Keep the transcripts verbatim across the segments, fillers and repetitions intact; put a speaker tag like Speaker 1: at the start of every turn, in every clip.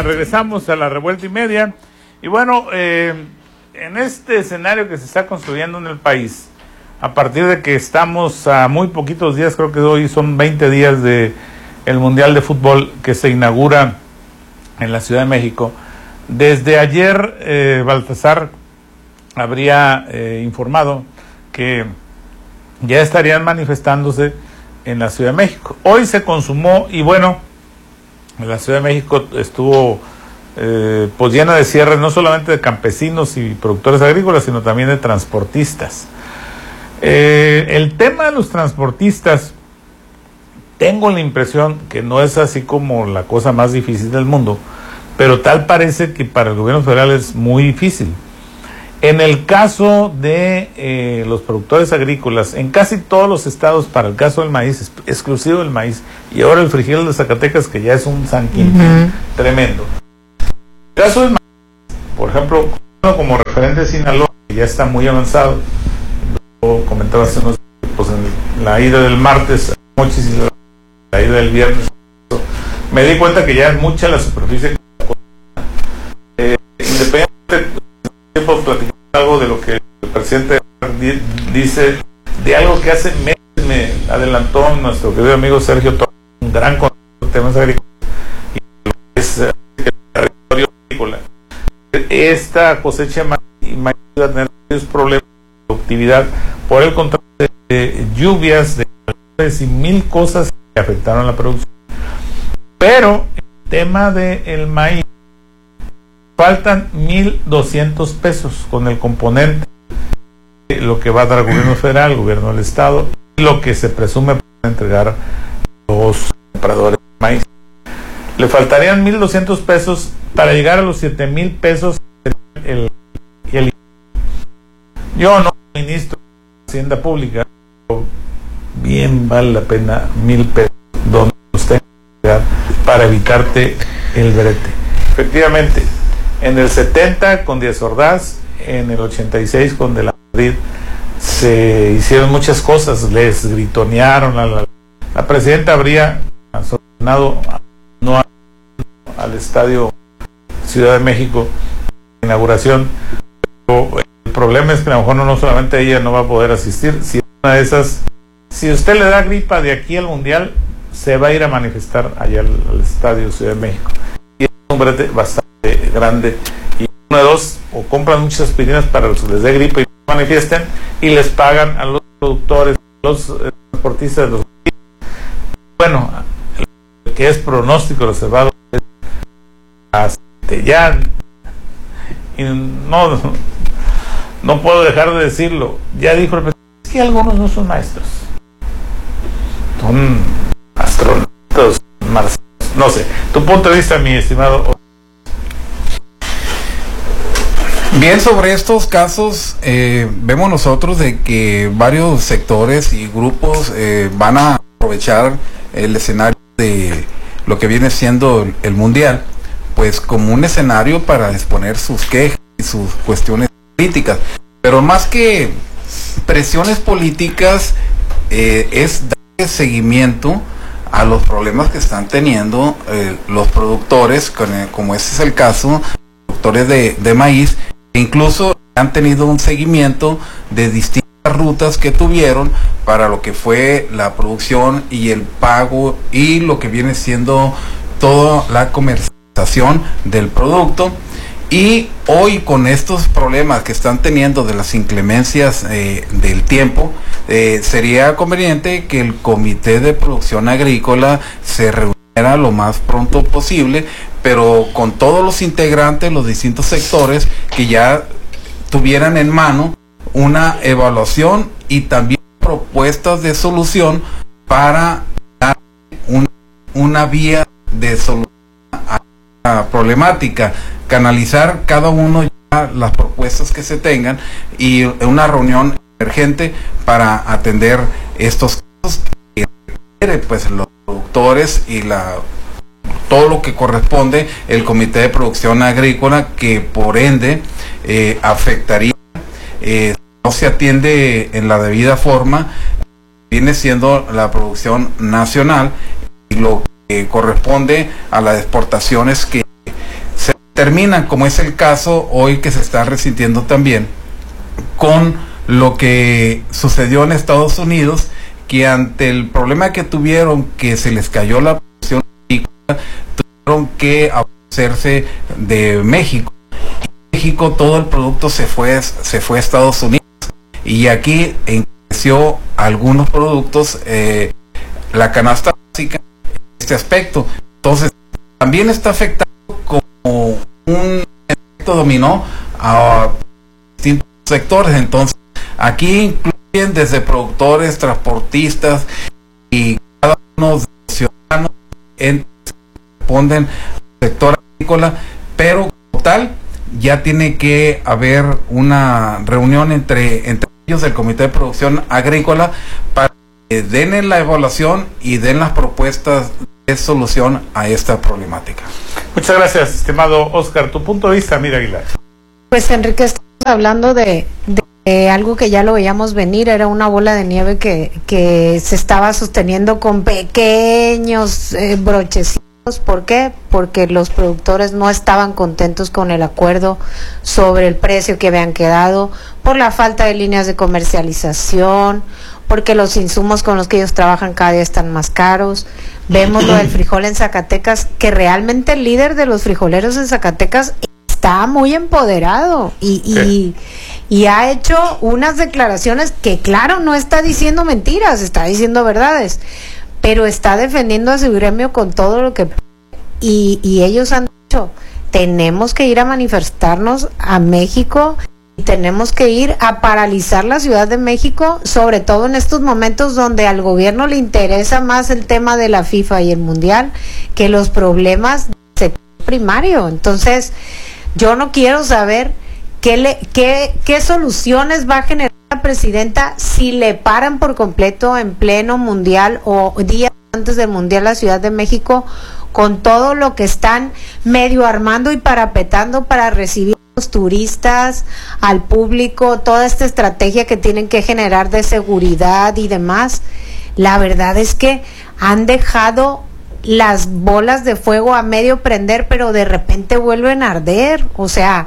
Speaker 1: regresamos a la revuelta y media. Y bueno, eh, en este escenario que se está construyendo en el país, a partir de que estamos a muy poquitos días, creo que hoy son veinte días de el Mundial de Fútbol que se inaugura en la Ciudad de México. Desde ayer, eh, Baltasar habría eh, informado que ya estarían manifestándose en la Ciudad de México. Hoy se consumó, y bueno, en la Ciudad de México estuvo eh, pues llena de cierres, no solamente de campesinos y productores agrícolas, sino también de transportistas. Eh, el tema de los transportistas, tengo la impresión que no es así como la cosa más difícil del mundo, pero tal parece que para el gobierno federal es muy difícil. En el caso de eh, los productores agrícolas, en casi todos los estados, para el caso del maíz, exclusivo del maíz, y ahora el frijol de Zacatecas, que ya es un San Quintín uh-huh. tremendo. En el caso del maíz, por ejemplo, como referente de Sinaloa, que ya está muy avanzado, lo comentaba hace unos pues en la ida del martes, Mochis, y la, la ida del viernes, me di cuenta que ya es mucha la superficie. Eh, independientemente tiempo platicar algo de lo que el presidente dice, de algo que hace meses me adelantó nuestro querido amigo Sergio Torres, un gran conocedor de temas agrícolas, y es el territorio agrícola. Esta cosecha de maíz va a tener varios problemas de productividad por el contraste de lluvias, de calores y mil cosas que afectaron la producción. Pero el tema del maíz, faltan mil doscientos pesos con el componente de lo que va a dar el gobierno federal, el gobierno del estado, y lo que se presume para entregar los compradores de maíz. Le faltarían mil doscientos pesos para llegar a los siete mil pesos. El, el, yo no soy ministro de Hacienda Pública, pero bien vale la pena mil pesos donde usted llegar para evitarte el brete. Efectivamente, en el setenta con Díaz Ordaz, en el ochenta y seis con De la Madrid, se hicieron muchas cosas, les gritonearon a la, la presidenta habría solucionado no al estadio Ciudad de México inauguración, pero el problema es que a lo mejor no, no solamente ella no va a poder asistir, si una de esas, si usted le da gripa de aquí al Mundial, se va a ir a manifestar allá al, al estadio Ciudad de México, y es un brete bastante grande, y uno de dos, o compran muchas aspirinas para que les dé gripe y manifiesten, y les pagan a los productores, a los eh, transportistas, los... bueno, lo que es pronóstico reservado es Castellán, y no, no puedo dejar de decirlo, ya dijo el presidente, es que algunos no son maestros, son astronautas, marcianos, no sé, tu punto de vista, mi estimado.
Speaker 2: Bien, sobre estos casos, eh, vemos nosotros de que varios sectores y grupos eh, van a aprovechar el escenario de lo que viene siendo el, el Mundial, pues como un escenario para exponer sus quejas y sus cuestiones políticas. Pero más que presiones políticas, eh, es darle seguimiento a los problemas que están teniendo eh, los productores, con, eh, como ese es el caso, productores de, de maíz, incluso han tenido un seguimiento de distintas rutas que tuvieron para lo que fue la producción y el pago y lo que viene siendo toda la comercialización del producto. Y hoy, con estos problemas que están teniendo de las inclemencias eh, del tiempo, eh, sería conveniente que el Comité de Producción Agrícola se reuniera lo más pronto posible, pero con todos los integrantes, los distintos sectores, que ya tuvieran en mano una evaluación y también propuestas de solución para dar un, una vía de solución a la problemática, canalizar cada uno ya las propuestas que se tengan y una reunión emergente para atender estos casos que requiere pues los productores y la todo lo que corresponde el Comité de Producción Agrícola, que por ende eh, afectaría, eh, no se atiende en la debida forma, viene siendo la producción nacional y lo que corresponde a las exportaciones que terminan, como es el caso hoy que se está resintiendo también, con lo que sucedió en Estados Unidos, que ante el problema que tuvieron, que se les cayó la producción agrícola, tuvieron que hacerse de México. En México todo el producto se fue, se fue a Estados Unidos, y aquí encareció algunos productos eh, la canasta básica en este aspecto. Entonces también está afectando como un efecto dominó a distintos sectores. Entonces aquí incluyen desde productores, transportistas y cada uno de los ciudadanos en, responden al sector agrícola, pero como tal ya tiene que haber una reunión entre, entre ellos del Comité de Producción Agrícola para que den la evaluación y den las propuestas de solución a esta problemática.
Speaker 1: Muchas gracias, estimado Oscar. Tu punto de vista, Mira Aguilar.
Speaker 3: Pues Enrique, estamos hablando de, de algo que ya lo veíamos venir, era una bola de nieve que, que se estaba sosteniendo con pequeños eh, brochecitos. ¿Por qué? Porque los productores no estaban contentos con el acuerdo sobre el precio que habían quedado, por la falta de líneas de comercialización, porque los insumos con los que ellos trabajan cada día están más caros. Vemos lo del frijol en Zacatecas, que realmente el líder de los frijoleros en Zacatecas está muy empoderado y, y, y ha hecho unas declaraciones que, claro, no está diciendo mentiras, está diciendo verdades, pero está defendiendo a su gremio con todo lo que... Y, y ellos han dicho, tenemos que ir a manifestarnos a México y tenemos que ir a paralizar la Ciudad de México, sobre todo en estos momentos donde al gobierno le interesa más el tema de la FIFA y el Mundial que los problemas del sector primario. Entonces, yo no quiero saber qué, le, qué, qué soluciones va a generar la presidenta si le paran por completo en pleno Mundial o días antes del Mundial la Ciudad de México, con todo lo que están medio armando y parapetando para recibir a los turistas, al público, toda esta estrategia que tienen que generar de seguridad y demás. La verdad es que han dejado las bolas de fuego a medio prender, pero de repente vuelven a arder. O sea,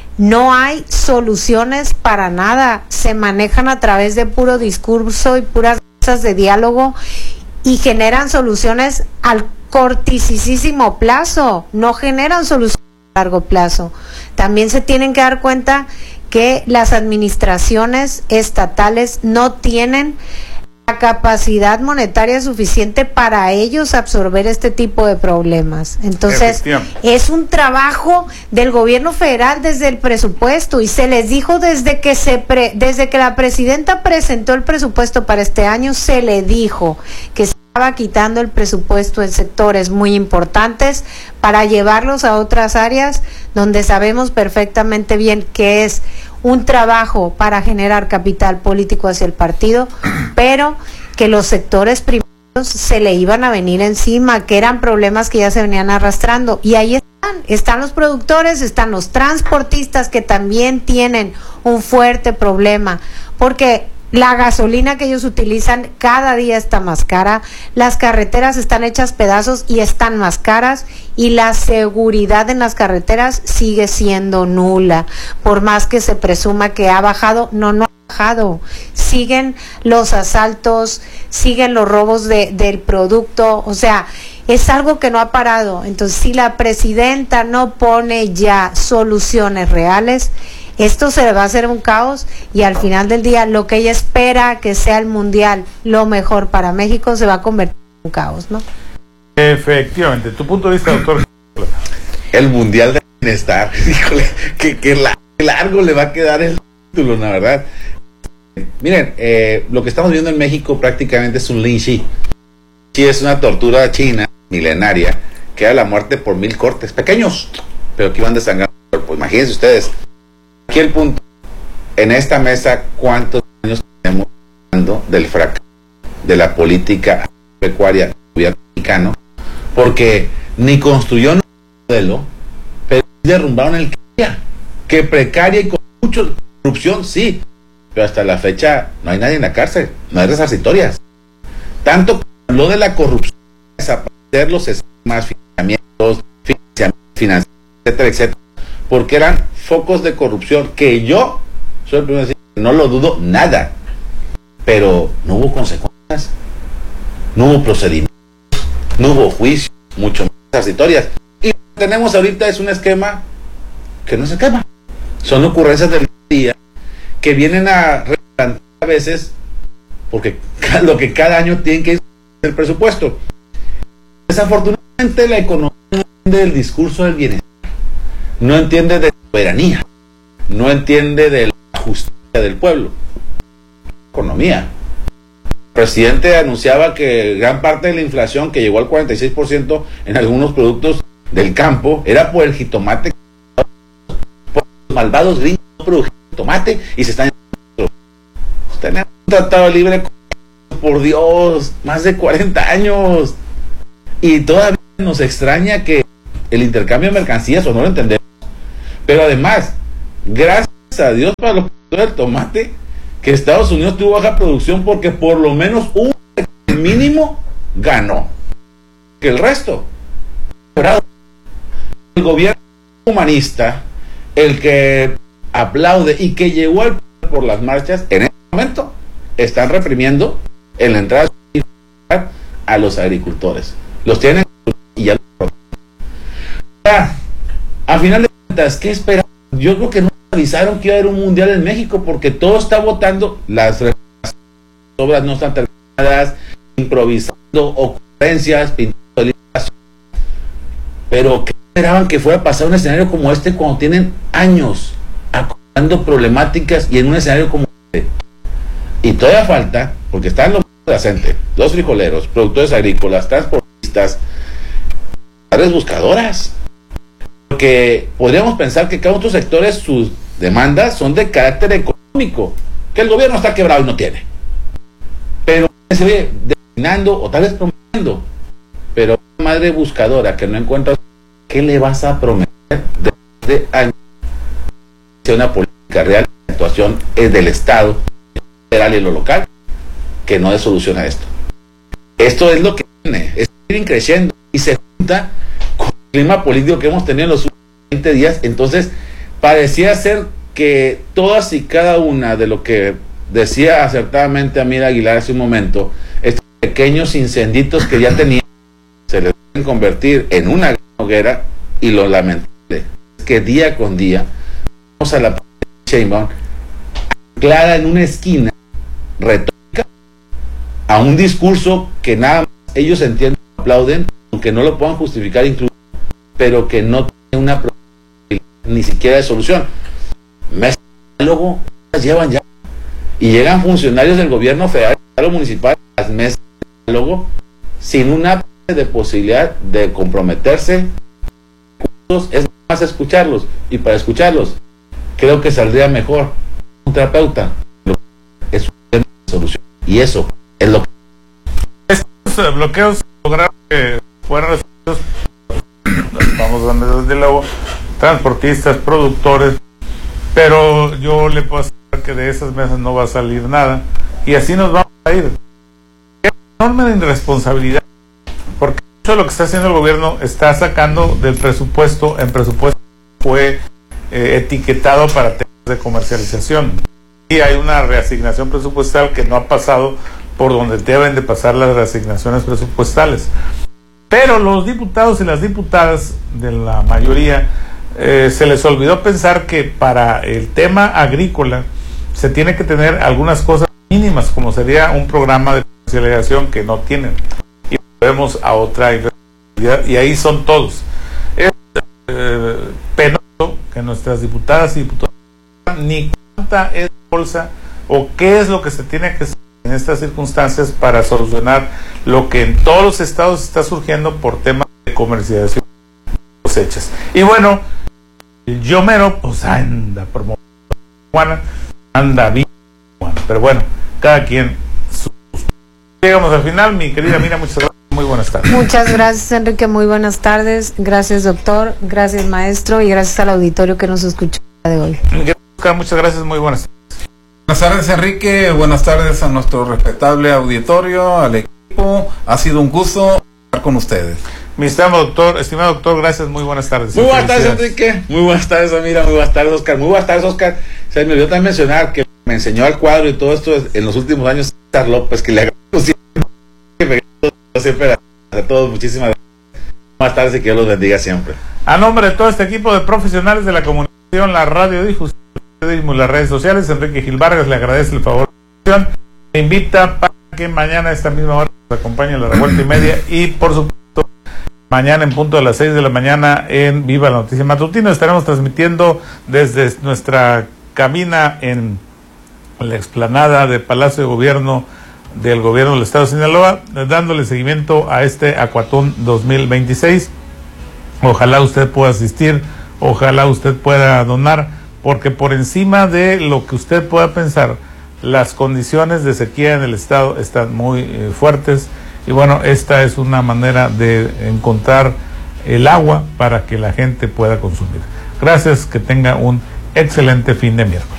Speaker 3: no hay soluciones para nada, se manejan a través de puro discurso y puras mesas de diálogo y generan soluciones al cortisísimo plazo, no generan soluciones a largo plazo. También se tienen que dar cuenta que las administraciones estatales no tienen la capacidad monetaria suficiente para ellos absorber este tipo de problemas. Entonces, es un trabajo del gobierno federal desde el presupuesto, y se les dijo desde que se pre, desde que la presidenta presentó el presupuesto para este año, se le dijo que se estaba quitando el presupuesto en sectores muy importantes para llevarlos a otras áreas donde sabemos perfectamente bien que es un trabajo para generar capital político hacia el partido, pero que los sectores primarios se le iban a venir encima, que eran problemas que ya se venían arrastrando. Y ahí están, están los productores, están los transportistas, que también tienen un fuerte problema, porque la gasolina que ellos utilizan cada día está más cara, las carreteras están hechas pedazos y están más caras, y la seguridad en las carreteras sigue siendo nula, por más que se presuma que ha bajado. No, no ha bajado, siguen los asaltos, siguen los robos de, del producto, o sea, es algo que no ha parado. Entonces, si la presidenta no pone ya soluciones reales, esto se va a hacer un caos, y al final del día lo que ella espera que sea el Mundial lo mejor para México se va a convertir en un caos, ¿no?
Speaker 1: Efectivamente. Tu punto de vista, doctor.
Speaker 4: El Mundial de Bienestar, híjole, que, que largo le va a quedar el título, la verdad. Miren, eh, lo que estamos viendo en México prácticamente es un Lin Chi. Chi es una tortura china milenaria que da la muerte por mil cortes pequeños, pero que iban desangrando el cuerpo. Imagínense ustedes. Aquí el punto, en esta mesa, ¿cuántos años tenemos hablando del fracaso de la política pecuaria del gobierno mexicano? Porque ni construyó un modelo, pero derrumbaron el que había, que precaria y con mucha corrupción, sí, pero hasta la fecha no hay nadie en la cárcel, no hay resarcitorias. Tanto lo de la corrupción, desaparecer los esquemas, financiamientos, financiamientos, etcétera, etcétera, porque eran focos de corrupción que yo soy el primero en decir, no lo dudo nada, pero no hubo consecuencias, no hubo procedimientos, no hubo juicio, mucho más las historias. Y lo que tenemos ahorita es un esquema que no es esquema, son ocurrencias del día que vienen a replantear a veces, porque lo que cada año tienen que ir el presupuesto. Desafortunadamente la economía no entiende del discurso del bienestar, no entiende de soberanía, no entiende de la justicia del pueblo. Economía. El presidente anunciaba que gran parte de la inflación, que llegó al cuarenta y seis por ciento en algunos productos del campo, era por el jitomate, por los malvados gringos no produjeron tomate y se están... Tenemos un tratado libre, por Dios, más de cuarenta años, y todavía nos extraña que el intercambio de mercancías, o no lo entendemos, pero además, gracias a Dios para los productores del tomate, que Estados Unidos tuvo baja producción porque por lo menos un mínimo ganó, que el resto, el gobierno humanista, el que aplaude y que llegó al por las marchas, en este momento están reprimiendo en la entrada a los agricultores, los tienen y ya los... A final de cuentas, ¿qué esperan? Yo creo que no avisaron que iba a haber un mundial en México, porque todo está votando, las obras no están terminadas, improvisando ocurrencias, pintando libros. Pero ¿qué esperaban que fuera a pasar un escenario como este cuando tienen años acumulando problemáticas y en un escenario como este? Y todavía falta, porque están los de la gente, los frijoleros, productores agrícolas, transportistas, áreas buscadoras. Porque podríamos pensar que cada uno de estos sectores, sus demandas son de carácter económico, que el gobierno está quebrado y no tiene. Pero se ve destinando o tal vez prometiendo. Pero una madre buscadora que no encuentra, ¿qué le vas a prometer desde años? Una política real de actuación es del Estado, federal y lo local, que no dé solución a esto. Esto es lo que tiene, es ir creciendo y se junta con el clima político que hemos tenido en los últimos veinte días. Entonces parecía ser que todas y cada una de lo que decía acertadamente Amir Aguilar hace un momento, estos pequeños incenditos que ya tenían, se les pueden convertir en una gran hoguera. Y lo lamentable es que día con día vamos a la Sheinbaum anclada en una esquina retórica a un discurso que nada más ellos entienden, aplauden, aunque no lo puedan justificar incluso, pero que no tiene una ni siquiera de solución. Meses de diálogo llevan ya, y llegan funcionarios del gobierno federal o municipal a las mesas de diálogo sin una de posibilidad de comprometerse. Es más escucharlos, y para escucharlos creo que saldría mejor un terapeuta. Es una solución, y eso es lo que
Speaker 1: estos bloqueos lograron que fueran resueltos. Vamos dando desde luego transportistas, productores, pero yo le puedo asegurar que de esas mesas no va a salir nada, y así nos vamos a ir. Es una enorme irresponsabilidad, porque mucho de lo que está haciendo el gobierno está sacando del presupuesto, en presupuesto fue eh, etiquetado para temas de comercialización, y hay una reasignación presupuestal que no ha pasado por donde deben de pasar las reasignaciones presupuestales. Pero los diputados y las diputadas de la mayoría eh, se les olvidó pensar que para el tema agrícola se tiene que tener algunas cosas mínimas, como sería un programa de comercialización que no tienen, y volvemos a otra irresponsabilidad, y ahí son todos. Es eh, penoso que nuestras diputadas y diputados ni cuánta es bolsa o qué es lo que se tiene que hacer en estas circunstancias para solucionar lo que en todos los estados está surgiendo por temas de comercialización de cosechas. Y bueno, el Yomero pues anda promoviendo Juana, anda bien, pero bueno, cada quien su... Llegamos al final, mi querida Mira, muchas gracias, muy buenas tardes.
Speaker 3: Muchas gracias, Enrique, muy buenas tardes, gracias doctor, gracias maestro, y gracias al auditorio que nos escuchó el día de hoy.
Speaker 1: Muchas gracias, muy buenas tardes.
Speaker 2: Buenas tardes, Enrique. Buenas tardes a nuestro respetable auditorio, al equipo. Ha sido un gusto estar con ustedes.
Speaker 1: Mi estimado doctor, estimado doctor, gracias, muy buenas tardes.
Speaker 4: Muy buenas tardes, Enrique. Muy buenas tardes, Amira. Muy buenas tardes, Oscar. Muy buenas tardes, Oscar. Se me olvidó también mencionar que me enseñó al cuadro y todo esto en los últimos años, César López, que le agradezco siempre, siempre a todos. Muchísimas gracias. Buenas tardes y que Dios los bendiga siempre.
Speaker 1: A nombre de todo este equipo de profesionales de la comunicación, la radiodifusión, y las redes sociales, Enrique Gil Vargas le agradece el favor de la atención. Le invita para que mañana a esta misma hora nos acompañe en la revuelta y media y por supuesto mañana en punto de las seis de la mañana en Viva la Noticia Matutina. Estaremos transmitiendo desde nuestra cabina en la explanada de Palacio de Gobierno del Gobierno del Estado de Sinaloa, dándole seguimiento a este Acuatún dos mil veintiséis. Ojalá usted pueda asistir, ojalá usted pueda donar, porque por encima de lo que usted pueda pensar, las condiciones de sequía en el Estado están muy eh, fuertes. Y bueno, esta es una manera de encontrar el agua para que la gente pueda consumir. Gracias, que tenga un excelente fin de miércoles.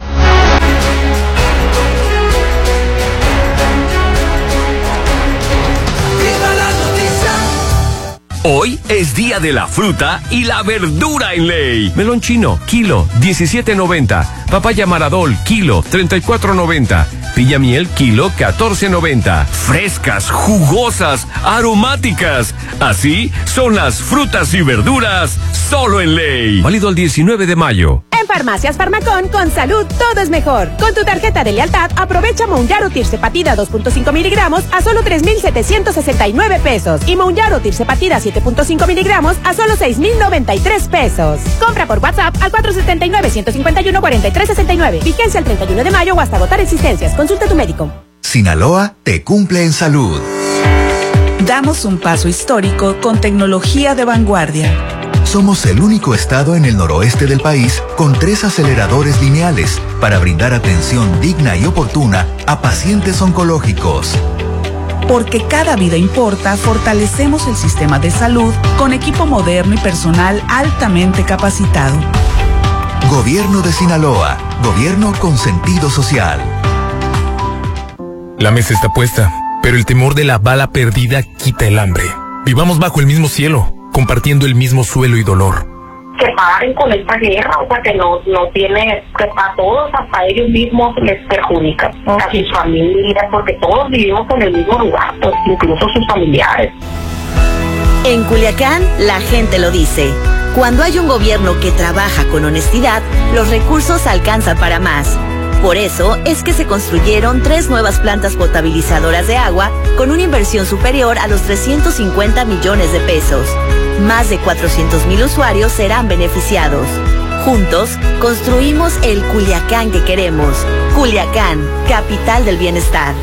Speaker 5: Hoy es día de la fruta y la verdura en ley. Melón chino, kilo, diecisiete noventa. Papaya Maradol, kilo, treinta y cuatro noventa. Piña miel, kilo, catorce noventa. Frescas, jugosas, aromáticas. Así son las frutas y verduras solo en ley. Válido el diecinueve de mayo.
Speaker 6: En Farmacias Farmacón, con salud todo es mejor. Con tu tarjeta de lealtad, aprovecha Mounjaro Tirzepatida dos punto cinco miligramos a solo tres mil setecientos sesenta y nueve pesos. Y Mounjaro Tirzepatida siete punto cinco miligramos a solo seis mil noventa y tres pesos. Compra por WhatsApp al cuatro siete nueve, uno cinco uno, cuatro tres seis nueve. Vigencia el treinta y uno de mayo o hasta agotar existencias. Consulta a tu médico.
Speaker 7: Sinaloa te cumple en salud.
Speaker 8: Damos un paso histórico con tecnología de vanguardia.
Speaker 7: Somos el único estado en el noroeste del país con tres aceleradores lineales para brindar atención digna y oportuna a pacientes oncológicos.
Speaker 8: Porque cada vida importa, fortalecemos el sistema de salud con equipo moderno y personal altamente capacitado.
Speaker 7: Gobierno de Sinaloa, gobierno con sentido social.
Speaker 9: La mesa está puesta, pero el temor de la bala perdida quita el hambre. Vivamos bajo el mismo cielo, compartiendo el mismo suelo y dolor.
Speaker 10: Que paren con esta guerra, o sea, que no, no tiene, que a todos, hasta ellos mismos les perjudica, okay. A sus familias, porque todos vivimos en el mismo lugar, pues, incluso sus familiares.
Speaker 11: En Culiacán, la gente lo dice. Cuando hay un gobierno que trabaja con honestidad, los recursos alcanzan para más. Por eso es que se construyeron tres nuevas plantas potabilizadoras de agua con una inversión superior a los trescientos cincuenta millones de pesos. Más de cuatrocientos mil usuarios serán beneficiados. Juntos, construimos el Culiacán que queremos. Culiacán, capital del bienestar.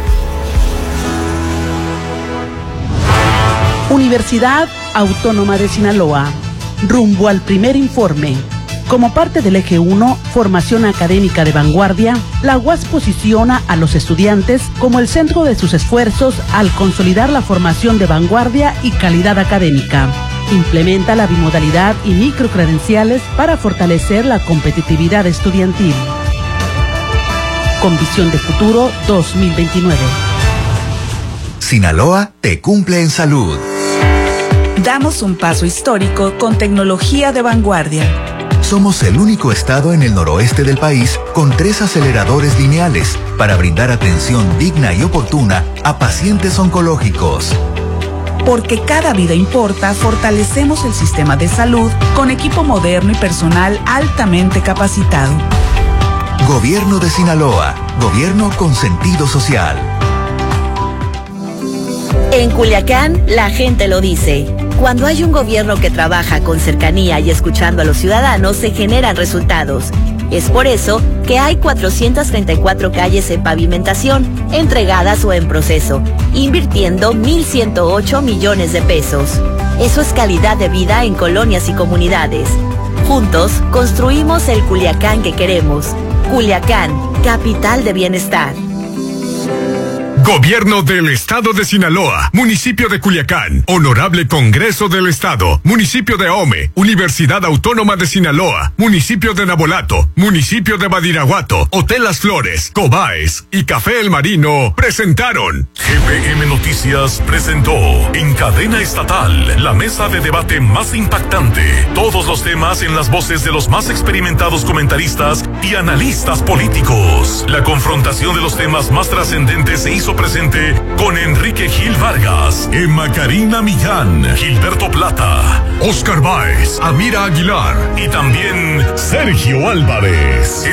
Speaker 12: Universidad Autónoma de Sinaloa. Rumbo al primer informe. Como parte del eje uno, formación académica de vanguardia, la U A S posiciona a los estudiantes como el centro de sus esfuerzos al consolidar la formación de vanguardia y calidad académica. Implementa la bimodalidad y microcredenciales para fortalecer la competitividad estudiantil. Con visión de futuro dos mil veintinueve.
Speaker 7: Sinaloa te cumple en salud.
Speaker 8: Damos un paso histórico con tecnología de vanguardia.
Speaker 7: Somos el único estado en el noroeste del país con tres aceleradores lineales para brindar atención digna y oportuna a pacientes oncológicos.
Speaker 8: Porque cada vida importa, fortalecemos el sistema de salud con equipo moderno y personal altamente capacitado.
Speaker 7: Gobierno de Sinaloa, gobierno con sentido social.
Speaker 11: En Culiacán, la gente lo dice. Cuando hay un gobierno que trabaja con cercanía y escuchando a los ciudadanos, se generan resultados. Es por eso que hay cuatrocientas treinta y cuatro calles en pavimentación, entregadas o en proceso, invirtiendo mil ciento ocho millones de pesos. Eso es calidad de vida en colonias y comunidades. Juntos, construimos el Culiacán que queremos. Culiacán, capital de bienestar.
Speaker 13: Gobierno del Estado de Sinaloa, Municipio de Culiacán, Honorable Congreso del Estado, Municipio de Ahome, Universidad Autónoma de Sinaloa, Municipio de Nabolato, Municipio de Badiraguato, Hotel Las Flores, Cobaes y Café El Marino presentaron.
Speaker 14: G P M Noticias presentó en cadena estatal la mesa de debate más impactante. Todos los temas en las voces de los más experimentados comentaristas y analistas políticos. La confrontación de los temas más trascendentes se hizo presente con Enrique Gil Vargas, Emma Karina Millán, Gilberto Plata, Oscar Báez, Amira Aguilar y también Sergio Álvarez.